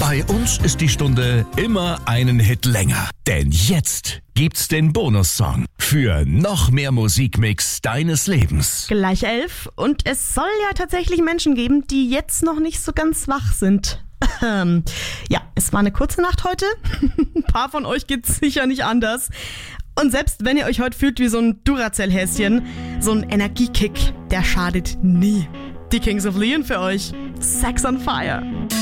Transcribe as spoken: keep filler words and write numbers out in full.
Bei uns ist die Stunde immer einen Hit länger. Denn jetzt gibt's den Bonussong für noch mehr Musikmix deines Lebens. Gleich elf und es soll ja tatsächlich Menschen geben, die jetzt noch nicht so ganz wach sind. Ja, es war eine kurze Nacht heute. Ein paar von euch geht's sicher nicht anders. Und selbst wenn ihr euch heute fühlt wie so ein Duracell-Häschen, so ein Energiekick, der schadet nie. Die Kings of Leon für euch. Sex on Fire.